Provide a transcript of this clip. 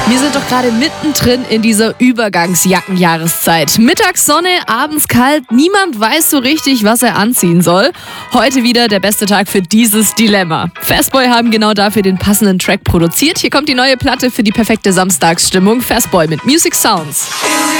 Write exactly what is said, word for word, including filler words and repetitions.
Wir sind doch gerade mittendrin in dieser Übergangsjackenjahreszeit. Mittags Sonne, abends kalt, niemand weiß so richtig, was er anziehen soll. Heute wieder der beste Tag für dieses Dilemma. Fastboy haben genau dafür den passenden Track produziert. Hier kommt die neue Platte für die perfekte Samstagsstimmung. Fastboy mit Music Sounds.